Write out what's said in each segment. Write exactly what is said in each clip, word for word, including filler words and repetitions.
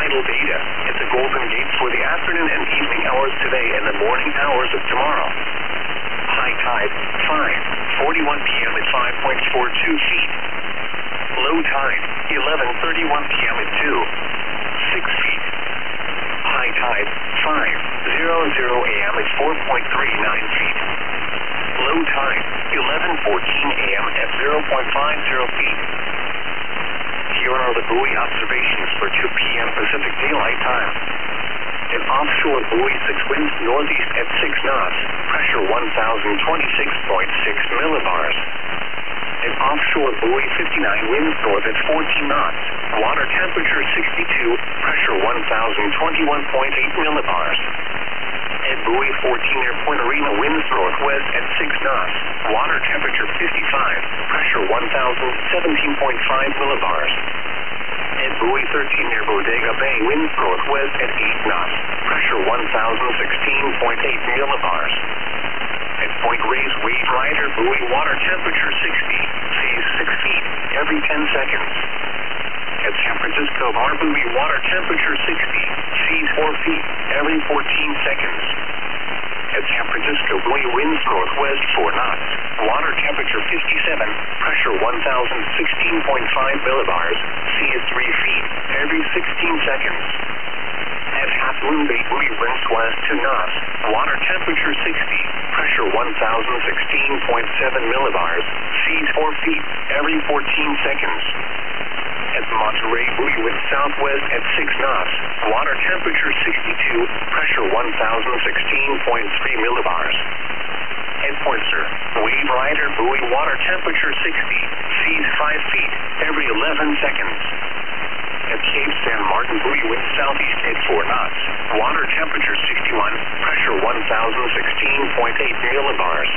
tidal data at the Golden Gate for the afternoon and evening hours today and the morning hours of tomorrow. High tide, five forty-one p m at five point four two feet. Low tide, eleven thirty-one p m at two point six feet. High tide, five hundred a m at four point three nine feet. Low tide, eleven fourteen a m at zero point five zero feet. Here are the buoy observations for two p m Pacific Daylight Time. An offshore buoy six winds northeast at six knots, pressure one thousand twenty-six point six millibars. An offshore buoy fifty-nine winds north at fourteen knots, water temperature sixty-two, pressure one thousand twenty-one point eight millibars. At buoy fourteen near Point Arena winds northwest at six knots, water temperature fifty-five, pressure one thousand seventeen point five millibars. At buoy thirteen near Bodega Bay winds northwest at eight knots, pressure one thousand sixteen point eight millibars. At Point Reyes Wave Rider buoy water temperature sixty, seas six feet, every ten seconds. At San Francisco Bar buoy water temperature sixty, seas four feet, every fourteen seconds. At San Francisco buoy winds northwest four knots, water temperature fifty-seven, pressure one thousand sixteen point five millibars, seas three feet, every sixteen seconds. At Half Moon Bay buoy winds west two knots, water temperature sixty, pressure one thousand sixteen point seven millibars, seas four feet, every fourteen seconds. At Monterey buoy winds southwest at six knots, water temperature sixty-two, pressure one thousand sixteen point three millibars. At Pointer, Wave Rider buoy water temperature sixty, seas five feet, every eleven seconds. At Cape San Martin buoy winds southeast at four knots, water temperature sixty-one, pressure one thousand sixteen point eight millibars.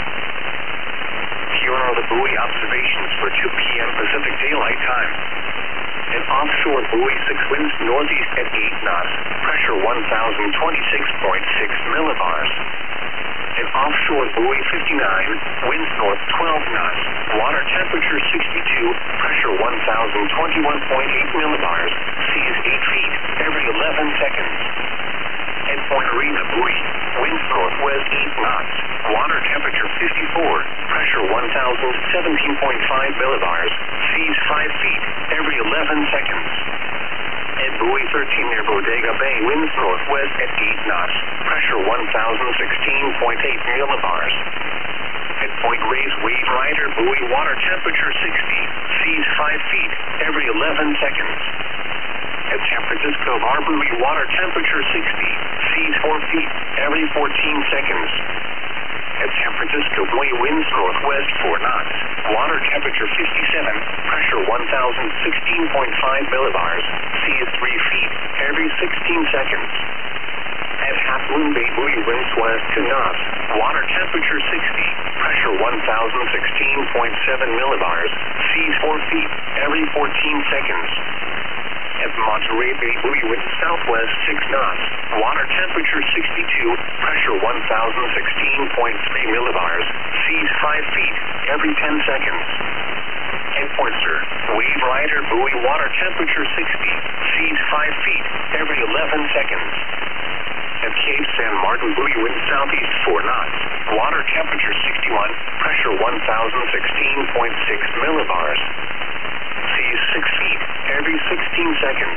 Here are the buoy observations for two p m Pacific Daylight Time. An offshore buoy six winds northeast at eight knots, pressure one thousand twenty-six point six millibars. An offshore buoy fifty-nine, winds north twelve knots, water temperature sixty-two, pressure one thousand twenty-one point eight millibars, seas eight feet, every eleven seconds. At Point Arena buoy, winds northwest eight knots, water temperature fifty-four, pressure one thousand seventeen point five millibars, seas five feet, every eleven seconds. At buoy thirteen near Bodega Bay, winds northwest at eight knots, pressure one thousand sixteen point eight millibars. At Point Reyes Wave Rider buoy water temperature sixty, seas five feet, every eleven seconds. At San Francisco Bar buoy water temperature sixty, seas four feet, every fourteen seconds. At San Francisco buoy winds northwest four knots, water temperature fifty-seven, pressure one thousand sixteen point five millibars, seas three feet, every sixteen seconds. At Half Moon Bay buoy winds west two knots, water temperature sixty, pressure one thousand sixteen point seven millibars, seas four feet, every fourteen seconds. At Monterey Bay buoy winds southwest six knots, water temperature sixty-two, pressure one thousand sixteen point three millibars, seas five feet, every ten seconds. At Pointer, Wave Rider buoy water temperature sixty, seas five feet, every eleven seconds. At Cape San Martin buoy winds southeast four knots, water temperature sixty-one, pressure one thousand sixteen point six millibars. Seas six feet, every sixteen seconds.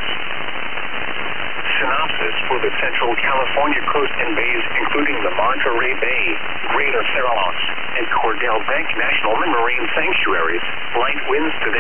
Synopsis for the Central California coast and bays, including the Monterey Bay, Greater Farallones, and Cordell Bank National Marine Sanctuaries. Light winds today.